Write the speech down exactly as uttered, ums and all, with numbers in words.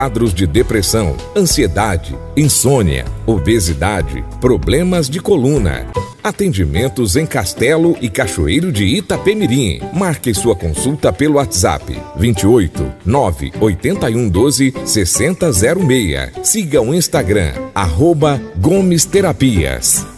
Quadros de depressão, ansiedade, insônia, obesidade, problemas de coluna. Atendimentos em Castelo e Cachoeiro de Itapemirim. Marque sua consulta pelo WhatsApp vinte e oito, nove oitenta e um, doze, sessenta zero seis. Siga o Instagram, arroba Gomes Terapias.